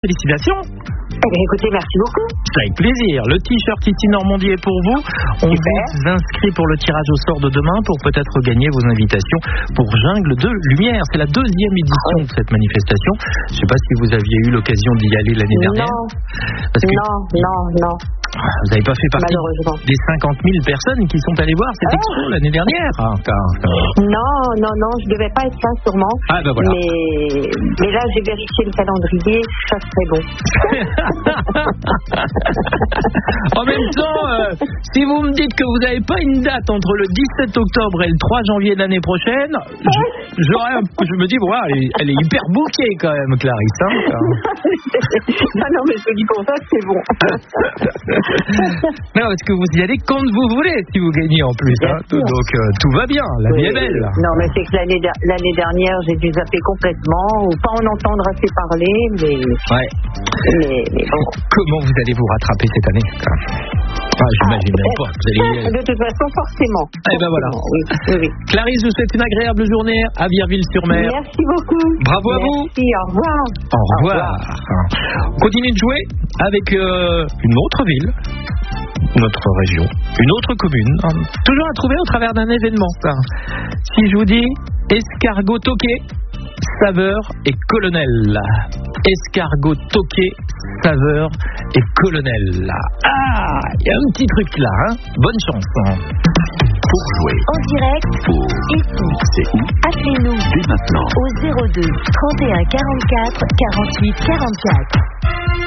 Félicitations. Écoutez, merci beaucoup. Avec plaisir. Le t-shirt ici Normandie est pour vous. On vous inscrit pour le tirage au sort de demain pour peut-être gagner vos invitations pour Jungle de Lumière. C'est la 2e édition de cette manifestation. Je ne sais pas si vous aviez eu l'occasion d'y aller l'année dernière. Non. Vous n'avez pas fait partie des 50 000 personnes qui sont allées voir cette expo l'année dernière. Non, je devais pas être là sûrement. Ah ben voilà. Mais là, j'ai vérifié le calendrier, ça serait bon. En même temps, si vous me dites que vous n'avez pas une date entre le 17 octobre et le 3 janvier de l'année prochaine, je me dis, voilà, elle est hyper bookée quand même, Clarisse. Hein, non, mais je dis pour ça que c'est bon. Non, est-ce que vous y allez quand vous voulez si vous gagnez en plus, hein, donc tout va bien, la vie est belle. Non, mais c'est que l'année dernière, j'ai dû zapper complètement, ou pas en entendre assez parler, mais bon. Comment vous allez vous rattraper cette année? J'imagine même pas. Vous allez... De toute façon, forcément. Eh ben voilà. Oui. Clarisse, je vous souhaite une agréable journée à Virville-sur-Mer. Merci beaucoup. Bravo à vous. Merci, au revoir. Au revoir. On continue de jouer avec une autre ville, notre région, une autre commune. Toujours à trouver au travers d'un événement. Si je vous dis escargot toqué, saveur et colonel. Escargot toqué, saveur et colonel. Ah, il y a un petit truc là, hein. Bonne chance. Pour jouer en direct, ici, c'est où? Appelez-nous Dès maintenant au 02 31 44 48 44.